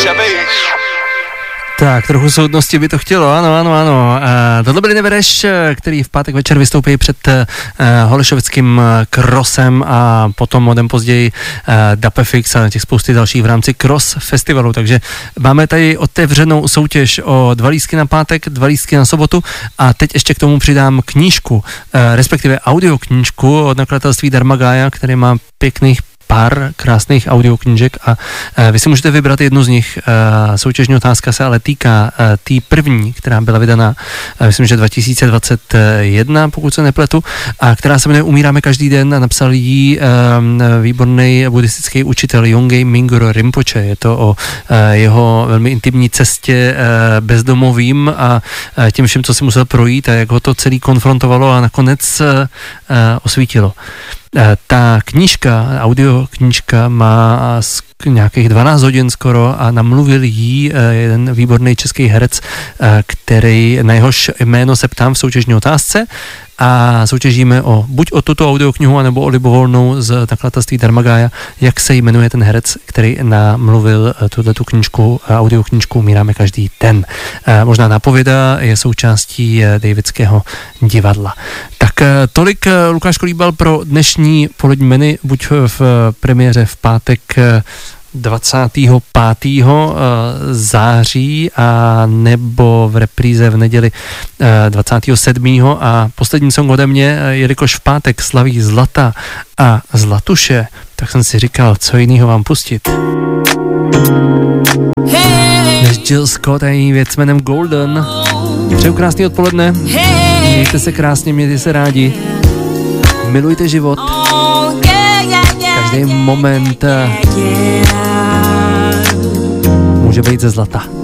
Tak, trochu soudnosti by to chtělo, ano. Tohle byl Nevereš, který v pátek večer vystoupí před holešovickým Crossem a potom modem později Dapefix a těch spousty dalších v rámci Cross festivalu, takže máme tady otevřenou soutěž o 2 lístky na pátek, 2 lístky na sobotu a teď ještě k tomu přidám knížku, respektive audioknížku od nakladatelství Dharmagaya, který má pěkných pár krásných audioknížek a vy si můžete vybrat jednu z nich. Soutěžní otázka se ale týká té první, která byla vydaná, myslím, že 2021, pokud se nepletu, a která se jmenuje Umíráme každý den a napsal ji výborný buddhistický učitel Yongey Mingyur Rinpoche. Je to o jeho velmi intimní cestě bezdomovým a tím všem, co si musel projít a jak ho to celý konfrontovalo a nakonec osvítilo. Ta knížka, audioknížka má nějakých 12 hodin skoro a namluvil jí jeden výborný český herec, který na jehož jméno se ptám v soutěžní otázce a soutěžíme buď o tuto audioknihu, anebo o libovolnou z nakladatelství Dharmagaya, jak se jmenuje ten herec, který namluvil tuto knížku, audioknížku Umíráme každý den. Možná nápověda je součástí Davidského divadla. Tak tolik Lukáš Kolíbal pro dnešní polední menu, buď v premiéře v pátek 25. září a nebo v repríze v neděli 27. a poslední song ode mě, jelikož v pátek slaví Zlata a Zlatuše, tak jsem si říkal, co jiného vám pustit. Než Jill Scott a její věc jménem Golden. Přeju krásný odpoledne, mějte se krásně, mějte se rádi, milujte život, každý moment může být ze zlata.